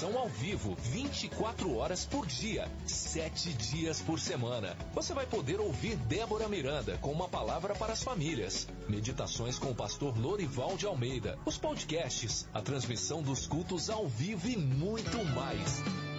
transmissão ao vivo, 24 horas por dia, 7 dias por semana. Você vai poder ouvir Débora Miranda com uma palavra para as famílias, meditações com o pastor Lorival de Almeida, os podcasts, a transmissão dos cultos ao vivo e muito mais.